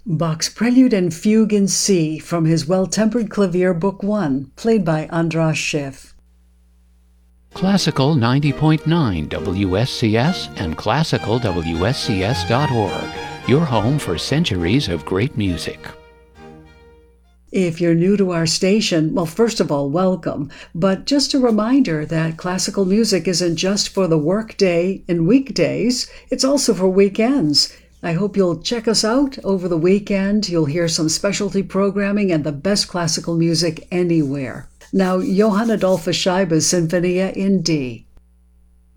Bach's Prelude and Fugue in C from his Well-Tempered Clavier Book 1, played by Andras Schiff. Classical 90.9 WSCS and classicalwscs.org, your home for centuries of great music. If you're new to our station, well, first of all, welcome. But just a reminder that classical music isn't just for the workday and weekdays, it's also for weekends. I hope you'll check us out over the weekend. You'll hear some specialty programming and the best classical music anywhere. Now, Johann Adolphus Scheibe's Sinfonia in D.